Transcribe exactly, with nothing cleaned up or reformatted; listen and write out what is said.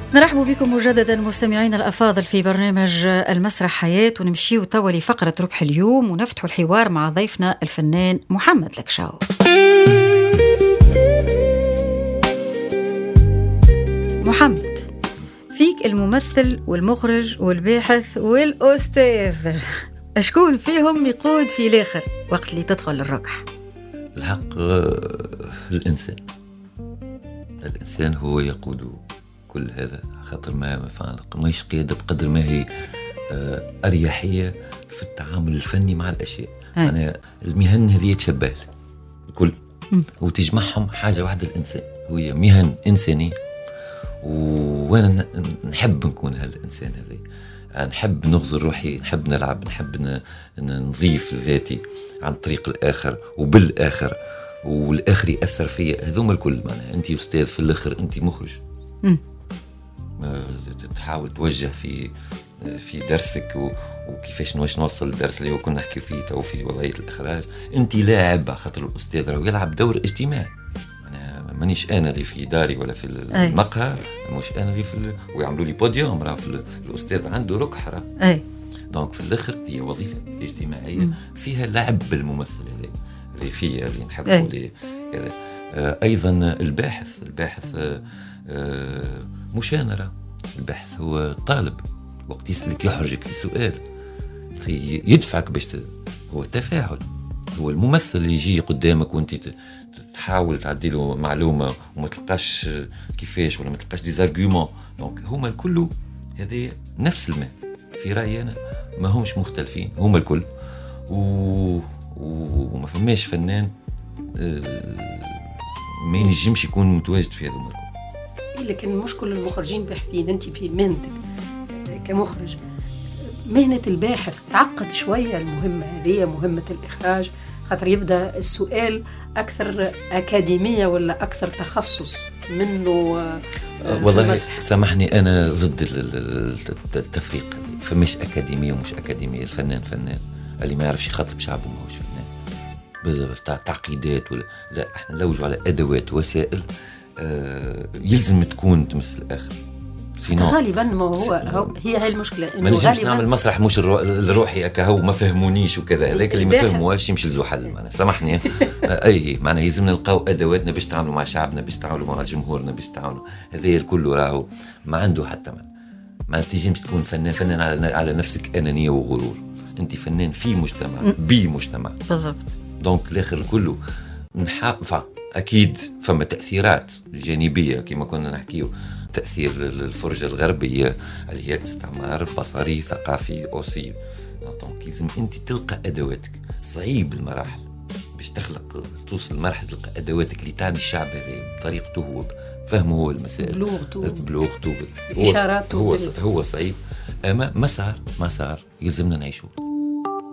نرحب بكم مجددا مستمعين الأفاضل في برنامج المسرح حياة، ونمشيو توا لفقرة ركح اليوم ونفتح الحوار مع ضيفنا الفنان محمد لكشاو. محمد، فيك الممثل والمخرج والباحث والأستاذ، أشكون فيهم يقود في الآخر وقت اللي تدخل الركح؟ الحق الإنسان الإنسان هو يقود كل هذا، خاطر ما فعلق ما يشقيد بقدر ما هي أريحية في التعامل الفني مع الأشياء. أنا المهن هذه تشبه الكل وتجمعهم حاجة واحدة، الإنسان هي مهن إنسانية، وأنا نحب نكون هالإنسان هذا، نحب نغزل روحي، نحب نلعب، نحب نضيف ذاتي عن طريق الآخر وبالآخر، والآخر يأثر فيا. هذوما الكل معناها أنت أستاذ في الآخر، أنت مخرج تحاول توجه في في درسك وكيفاش نواش نوصل الدرس اللي كنا نحكي فيه تو في وضعية الإخراج. أنت لاعب، خاطر الأستاذ راهو يلعب دور اجتماعي. أنا مانيش أنا اللي في داري ولا في المقهى، مش أنا اللي في ال... ويعملوا لي بوديوم، راه في الأستاذ عنده ركح راه. أي دونك في الآخر هي وظيفة اجتماعية م. فيها لعب بالممثل هذا اللي فيه اللي نحبه اللي كذا. آه أيضا الباحث الباحث آه آه مشانرة. الباحث هو الطالب، وقت يسألك يحرجك في سؤال يدفعك باش ت... هو التفاعل. هو الممثل اللي يجي قدامك وانت تحاول تعدي له معلومة وما تلقاش كيفاش ولا ما تلقاش دي زارغومون. دونك هما الكل هذه نفس الماء في رأيي أنا، ما همش مختلفين، هما الكل و... وما فماش فنان ما ينجمش يكون متواجد في هذا الكل. لكن مش كل المخرجين باحثين. انت في مهنتك كمخرج، مهنة الباحث تعقد شوية المهمة هذه، مهمة الإخراج، خاطر يبدأ السؤال أكثر أكاديمية ولا أكثر تخصص منه. والله سامحني أنا ضد التفريق هذه، فمش أكاديمية ومش أكاديمية. الفنان فنان، اللي ما يعرفش يخاطب شعبه ما هوش فنان. تعقيدات ولا لا، احنا نلوجوا على أدوات وسائل آه يلزم تكون تمس الآخر. غالبا ما هو, هو هي هاي المشكلة، ما نجمش نعمل مسرح مش الروحي هكا ما فهمونيش وكذا. هذاك اللي ما فهموهاش يمشي لزحل. معنا سامحني اي معنى يلزمنا نلقاو ادواتنا باش نتعاملوا مع شعبنا، باش نتعاملوا مع جمهورنا، باش نتعاملوا. هذا الكل راهو ما عنده حتى ما, ما تنجمش تكون فنان فنان على, على نفسك انانيه وغرور. انت فنان في مجتمع بمجتمع بالضبط. دونك الاخر كله نحافظ. اكيد فما تاثيرات جانبيه كما كنا نحكيو، تأثير الفرجة الغربية اللي هي استعمار بصري ثقافي أوسي. دونك لازم أنت تلقى أدواتك. صعيب المراحل باش تخلق توصل لمرحلة تلقى أدواتك اللي تعني الشعب هذا بطريقته هو فهمه هو المسائل بلوغته بلوغته إشاراته هو, هو, هو صعيب، أما مسار مسار يلزمنا نعيشه.